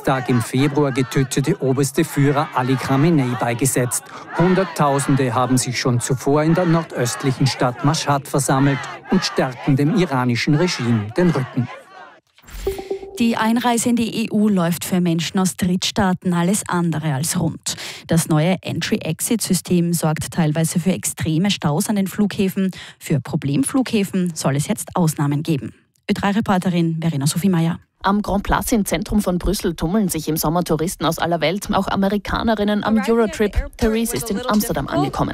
Todestag im Februar getötete oberste Führer Ali Khamenei beigesetzt. Hunderttausende haben sich schon zuvor in der nordöstlichen Stadt Mashhad versammelt und stärken dem iranischen Regime den Rücken. Die Einreise in die EU läuft für Menschen aus Drittstaaten alles andere als rund. Das neue Entry-Exit-System sorgt teilweise für extreme Staus an den Flughäfen. Für Problemflughäfen soll es jetzt Ausnahmen geben. Ö3-Reporterin Verena Sophie Meyer. Am Grand Place im Zentrum von Brüssel tummeln sich im Sommer Touristen aus aller Welt, auch Amerikanerinnen am Eurotrip. Therese ist in Amsterdam angekommen.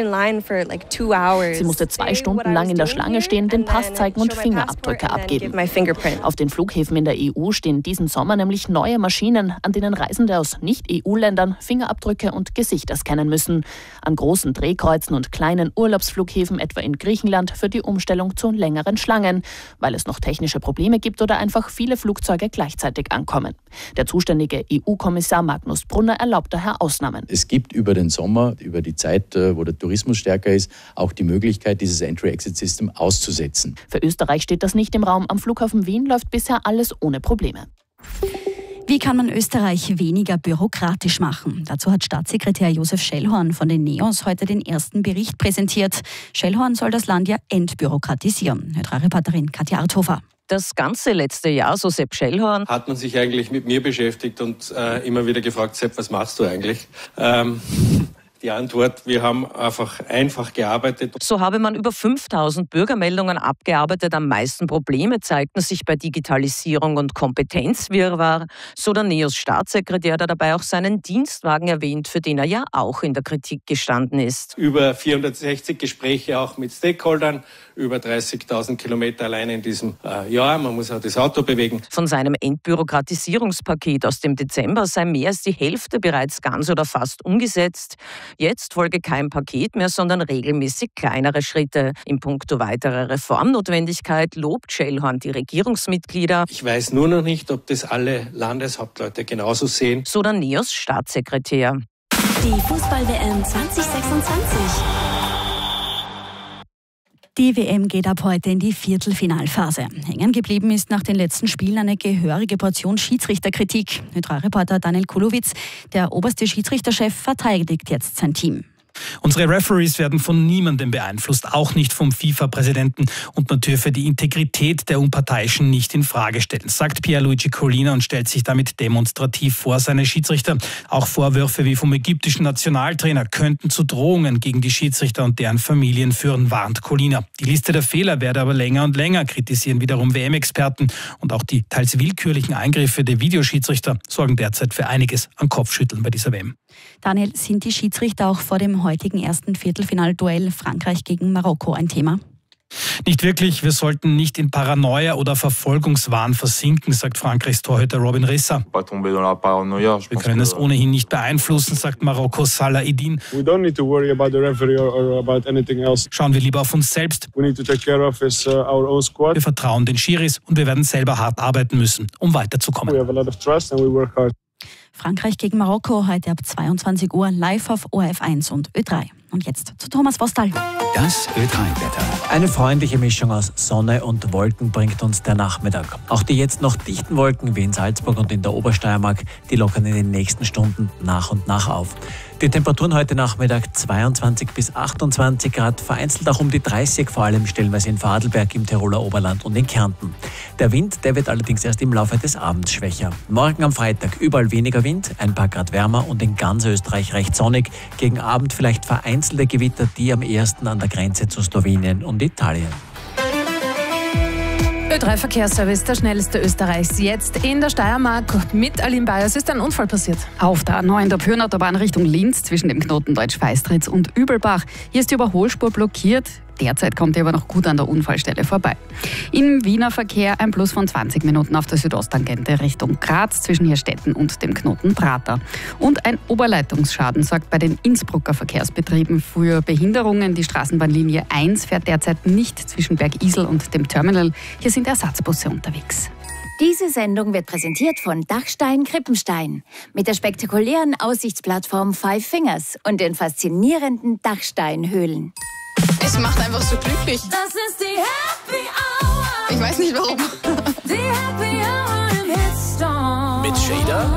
Sie musste 2 Stunden lang in der Schlange stehen, den Pass zeigen und Fingerabdrücke abgeben. Auf den Flughäfen in der EU stehen diesen Sommer nämlich neue Maschinen, an denen Reisende aus Nicht-EU-Ländern Fingerabdrücke und Gesichter scannen müssen. An großen Drehkreuzen und kleinen Urlaubsflughäfen, etwa in Griechenland, führt die Umstellung zu längeren Schlangen, weil es noch technische Probleme gibt oder einfach viele Flugzeuge gleichzeitig ankommen. Der zuständige EU-Kommissar Magnus Brunner erlaubt daher Ausnahmen. Es gibt über den Sommer, über die Zeit, wo der Tourismus stärker ist, auch die Möglichkeit, dieses Entry-Exit-System auszusetzen. Für Österreich steht das nicht im Raum. Am Flughafen Wien läuft bisher alles ohne Probleme. Wie kann man Österreich weniger bürokratisch machen? Dazu hat Staatssekretär Josef Schellhorn von den NEOS heute den ersten Bericht präsentiert. Schellhorn soll das Land ja entbürokratisieren. Reporterin Katja Arthofer. Das ganze letzte Jahr, so Sepp Schellhorn, hat man sich eigentlich mit mir beschäftigt und immer wieder gefragt, Sepp, was machst du eigentlich? Die Antwort, wir haben einfach gearbeitet. So habe man über 5000 Bürgermeldungen abgearbeitet. Am meisten Probleme zeigten sich bei Digitalisierung und Kompetenzwirrwarr. So der NEOS-Staatssekretär, der dabei auch seinen Dienstwagen erwähnt, für den er ja auch in der Kritik gestanden ist. Über 460 Gespräche auch mit Stakeholdern, über 30.000 Kilometer allein in diesem Jahr. Man muss auch das Auto bewegen. Von seinem Entbürokratisierungspaket aus dem Dezember sei mehr als die Hälfte bereits ganz oder fast umgesetzt. Jetzt folge kein Paket mehr, sondern regelmäßig kleinere Schritte. In puncto weiterer Reformnotwendigkeit lobt Schellhorn die Regierungsmitglieder. Ich weiß nur noch nicht, ob das alle Landeshauptleute genauso sehen. So der NEOS-Staatssekretär. Die Fußball-WM 2026. Die WM geht ab heute in die Viertelfinalphase. Hängen geblieben ist nach den letzten Spielen eine gehörige Portion Schiedsrichterkritik. Reporter Daniel Kulowitz, der oberste Schiedsrichterchef, verteidigt jetzt sein Team. Unsere Referees werden von niemandem beeinflusst, auch nicht vom FIFA-Präsidenten, und man dürfe die Integrität der Unparteiischen nicht in Frage stellen, sagt Pierluigi Collina und stellt sich damit demonstrativ vor seine Schiedsrichter. Auch Vorwürfe wie vom ägyptischen Nationaltrainer könnten zu Drohungen gegen die Schiedsrichter und deren Familien führen, warnt Collina. Die Liste der Fehler werde aber länger und länger, kritisieren wiederum WM-Experten, und auch die teils willkürlichen Eingriffe der Videoschiedsrichter sorgen derzeit für einiges an Kopfschütteln bei dieser WM. Daniel, sind die Schiedsrichter auch vor dem heutigen ersten Viertelfinalduell Frankreich gegen Marokko ein Thema? Nicht wirklich. Wir sollten nicht in Paranoia oder Verfolgungswahn versinken, sagt Frankreichs Torhüter Robin Rissa. Wir können es ohnehin nicht beeinflussen, sagt Marokkos Salah Eddin. Schauen wir lieber auf uns selbst. Wir vertrauen den Schiris und wir werden selber hart arbeiten müssen, um weiterzukommen. Frankreich gegen Marokko heute ab 22 Uhr live auf ORF1 und Ö3. Und jetzt zu Thomas Vostal. Das Ö3-Wetter. Eine freundliche Mischung aus Sonne und Wolken bringt uns der Nachmittag. Auch die jetzt noch dichten Wolken wie in Salzburg und in der Obersteiermark, die lockern in den nächsten Stunden nach und nach auf. Die Temperaturen heute Nachmittag 22 bis 28 Grad, vereinzelt auch um die 30, vor allem stellenweise in Vorarlberg, im Tiroler Oberland und in Kärnten. Der Wind, der wird allerdings erst im Laufe des Abends schwächer. Morgen am Freitag überall weniger Wind, ein paar Grad wärmer und in ganz Österreich recht sonnig. Gegen Abend vielleicht vereinzelte Gewitter, die am ehesten an der Grenze zu Slowenien und Italien. Ö3 Verkehrsservice, der schnellste Österreichs. Jetzt in der Steiermark mit Aline Bayers ist ein Unfall passiert. Auf der A9 der Pyrnautobahn Richtung Linz zwischen dem Knoten Deutsch-Feistritz und Übelbach. Hier ist die Überholspur blockiert. Derzeit kommt ihr aber noch gut an der Unfallstelle vorbei. Im Wiener Verkehr ein Plus von 20 Minuten auf der Südosttangente Richtung Graz zwischen Hirstetten und dem Knoten Prater. Und ein Oberleitungsschaden sorgt bei den Innsbrucker Verkehrsbetrieben für Behinderungen. Die Straßenbahnlinie 1 fährt derzeit nicht zwischen Bergisel und dem Terminal. Hier sind Ersatzbusse unterwegs. Diese Sendung wird präsentiert von Dachstein Krippenstein mit der spektakulären Aussichtsplattform Five Fingers und den faszinierenden Dachsteinhöhlen. Es macht einfach so glücklich. Das ist die Happy Hour. Ich weiß nicht warum. Die Happy Hour im Hitstorm. Mit Shader